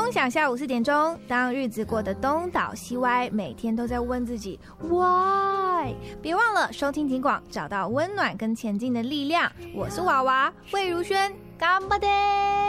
梦想下午4点钟，当日子过得东倒西歪，每天都在问自己 why， 别忘了收听听广，找到温暖跟前进的力量。我是娃娃魏如萱，干巴爹。